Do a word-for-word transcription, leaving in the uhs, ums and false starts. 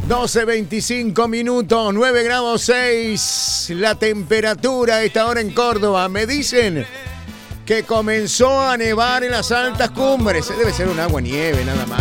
doce veinticinco minutos, nueve grados seis la temperatura a esta hora en Córdoba. Me dicen que comenzó a nevar en las altas cumbres. Debe ser un agua nieve nada más.